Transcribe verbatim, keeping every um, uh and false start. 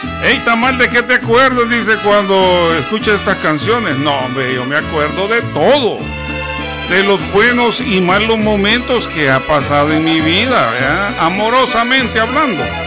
Ey, Tamal, ¿de qué te acuerdas? Dice, cuando escuchas estas canciones. No, hombre, yo me acuerdo de todo. De los buenos y malos momentos que ha pasado en mi vida, ¿verdad? Amorosamente hablando.